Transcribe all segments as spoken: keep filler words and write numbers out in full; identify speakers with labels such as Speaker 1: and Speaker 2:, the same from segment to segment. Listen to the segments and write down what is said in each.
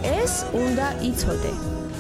Speaker 1: ეს უნდა იცოდე.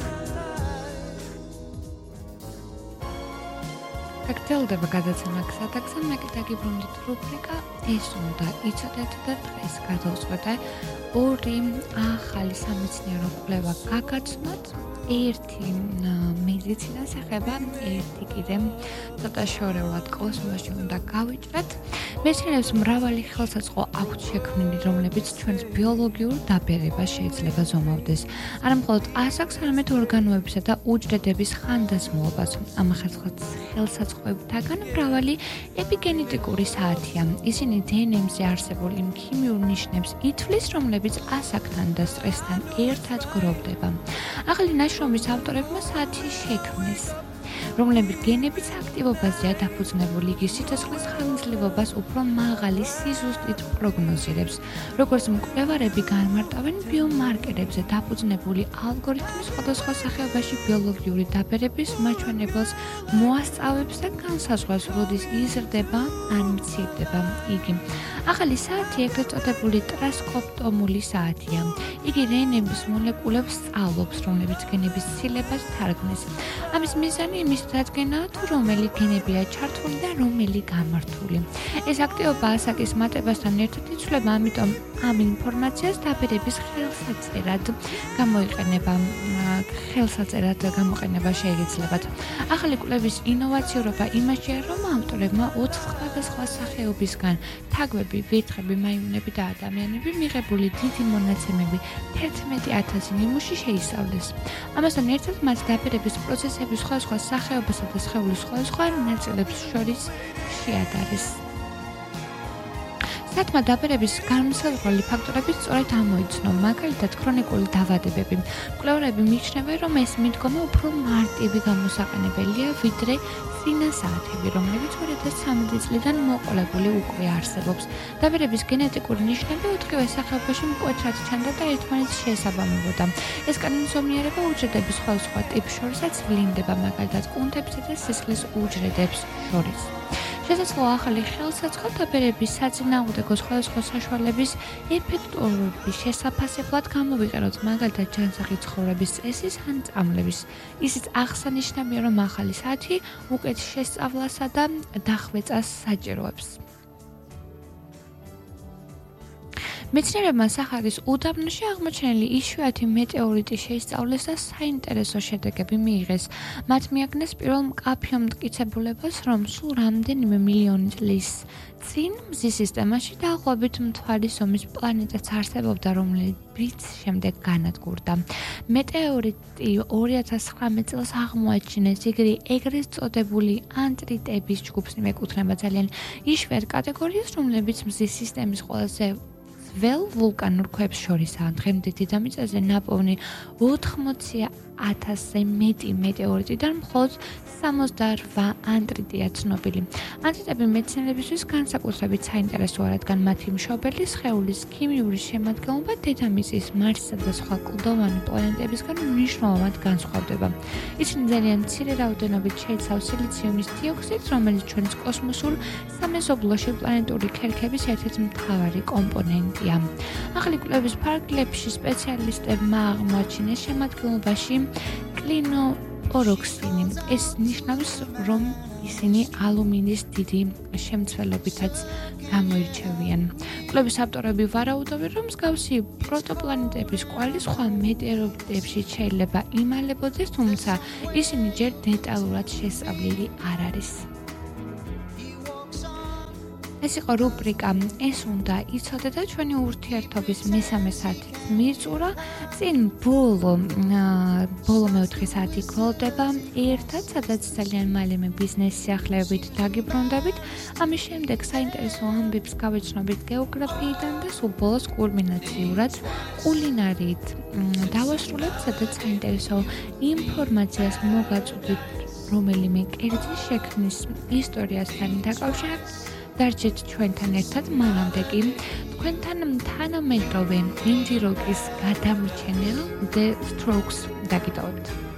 Speaker 2: გაგრძელდება გადაცემა გზადაგზა, მე კი დაგიბრუნდით რუბრიკა ეს უნდა იცოდეთ და დღეს გადავწყვეტე ორი ახალი სამეცნიერო კვლევა გაგაცნოთ. ერთი მედიცინას ეხება, ერთი კიდე ცოტა შორეულად კოსმოსში უნდა გავიჭრათ. მეცნიერებს მრავალი ხელსაწყო აქვთ შექმნილი, რომლებიც ჩვენს ბიოლოგიურ დაბერებას შეიძლება ზომავდეს. არა მხოლოდ ასაკს, არამედ ორგანოებისა და უჯრედების ხანდაზმულობას. ამ ხელსაწყოებთაგან მრავალი ეპიგენეტიკური საათია. ისინი დე ენ ემ-ზე არსებულ იმ ქიმიურ ნიშნებს ითვლის, რომლებიც ასაკთან და სტრესთან ერთად გროვდება. ახალი ნაშრომის ავტორებმა საათი შექმნეს, რომლებიც გენების აქტივობაზეა დაფუძნებული, იგი სიცოცხლის ხანგრძლივობას უფრო მაღალი სიზუსტით პროგნოზირებს. როგორც მკვლევარები განმარტავენ, ბიომარკერებზე დაფუძნებული ალგორითმი სხვადასხვა სახეობაში ბიოლოგიური დაბერების მაჩვენებელს მოასწავებს და განსაზღვრავს, როდის იზრდება ან მცირდება იგი. ახალი საათი ეგრეთ წოდებული ტრანსკრიპტომული საათია. იგი დე ენ ემ-ის მოლეკულებს სწავლობს, რომლებიც გენების ცილებას თარგმნის. ამის მიზანი იმის დადგენაა, თუ რომელი გენებია ჩართული და რომელი გამართული. ეს აქტივობა ასაკის მატებასთან ერთად იცვლება, ამიტომ ამ ინფორმაციას დაბერების ხელსაწერად გამოიყენება, ხელსაწერად გამოყენება შეეგიძლებათ. ახალი კვლევის ინოვაციურობა იმაშია, რომ ავტორებმა ოთხ სხვადასხვა სახეობისგან თაგვები, ვირთხები, მაიმუნები და ადამიანები მიღებული დიდი მონაცემები თერთმეტი ათასი ნიმუში შეისწავლეს. ამასთან ერთად მათ დაბერების პროცესების სხვადასხვა სახეობასა და სხეულის სხვადასხვა ნაწილებს შორის შეადარეს. სათმა დაბერების განმსაზღვრელი ფაქტორები სწორედ ამოიცნო, მაგალითად ქრონიკული დაავადებები. მკვლევარები მიიჩნევენ, რომ ეს მიდგომა უფრო მარტივი გამოსაყენებელია, ვიდრე წინა საათები, რომლებიც ორი ათას ცხრამეტი წლიდან მოყოლებული უკვე არსებობს. დაბერების გენეტიკური ნიშნები ოთხივე სახეობაში მკვეთრად ჩანდა და ერთმანეთს შეესაბამებოდა. ეს კანონზომიერება უჯრედების სხვადასხვა ტიპს შორისაც ვლინდება, მაგალითად კუნთებსა და სისხლის უჯრედებს შორის. შესაძლოა ახალი ხელსაწყო დაბერების საწინააღმდეგო სხვადასხვა საშუალების ეფექტურობის შესაფასებლად გამოვიყენოთ, მაგალითად ჯანსაღი ცხოვრების წესის ან წამლების. ისიც აღსანიშნავია, რომ ახალი საათი უკეთ შესწავლასა და დახვეწას საჭიროებს. მეცნიერებმა სახარის უდაბნოში აღმოჩენილი იშვიათი მეტეორიტი შეისწავლეს და საინტერესო შედეგები მიიღეს. მათ მიაგნეს პირველ მკაფიო მტკიცებულებას, რომ სულ რამდენიმე მილიონი წლის წინ მზის სისტემაში დაახლოებით მთვარის ომის პლანეტაც არსებობდა, რომელიც შემდეგ განადგურდა. მეტეორიტი ორი ათას ცხრამეტ წელს აღმოაჩინეს, იგი ეგრეთ წოდებული ანტრიტების ჯგუფს მიეკუთვნება, ძალიან იშვიათ კატეგორიას, რომლებიც მზის სისტემის ყველაზე վել ვულკანურ ქვებს შორისაა. დღემდე დედამიწაზე ნაპოვნი ოთხმოცი ათასზე მეტი მეტეორიტიდან მხოლოდ სამოცდაოთხ ანტრიტია ცნობილი. ანტრიტები მეცნიერებისთვის განსაკუთრებით საინტერესოა, რადგან მათი მშობელი სხეულის ქიმიური შემადგენლობა დედამიწის, მარსისა და სხვა კლდოვანი პლანეტებისგან მნიშვნელოვნად განსხვავდება. ისინი ძალიან მცირე რაოდენობით შეიცავს სილიციუმის დიოქსიდს, რომელიც ჩვენს კოსმოსურ სამეზობლოში პლანეტური ქერქების ერთ-ერთი მთავარი კომპონენტია. ახალი კვლევის ფარგლებში სპეციალისტებმა აღმოაჩინეს შემადგენლობაში კლინოპოროქსინი. ეს ნიშნავს, რომ ისინი ალუმინის დიდი შემცველობითაც გამოირჩევიან. კვლევის ავტორები ვარაუდობენ, რომ მსგავსი პროტოპლანეტების კვალი სხვა მეტეორიტებში შეიძლება იმალებოდეს, თუმცა ისინი ჯერ დეტალურად შესწავლილი არ არის. ეს იყო რუბრიკა ეს უნდა იცოდე და ჩვენი ურთიერთობის მესამე საათი მიწურა. წინ ბოლო ბოლო მეოთხე საათი გველდება ერთად, სადაც ძალიან მალე მე ბიზნეს სიახლეებით დაგიბრუნდებით. ამის შემდეგ საინტერესო ამბებს გავეცნობით გეოგრაფიიდან და სულ ბოლოს კულმინაციურად კულინარიით დავასრულებთ, სადაც საინტერესო ინფორმაციას მოგაწვდით რომელიმე კერძის შექმნის ისტორიასთან დაკავშირებით. დარჩეთ ჩვენთან ერთად, მანამდე კი თქვენთან თანამედროვე ინდი როკის გადამრჩენელ The Strokes დაგიტოვებთ.